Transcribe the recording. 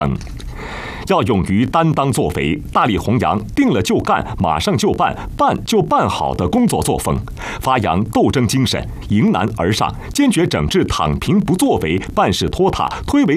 要勇于担当作为，大力弘扬定了就干、马上就办、办就办好的工作作风，发扬斗争精神，迎难而上，坚决整治躺平不作为、办事拖沓、推诿